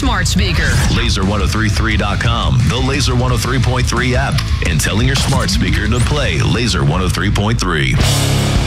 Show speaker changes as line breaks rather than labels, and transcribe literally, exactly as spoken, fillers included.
smart speaker.
laser ten thirty-three dot com, the Laser one oh three point three app, and telling your smart speaker to play Laser one oh three point three.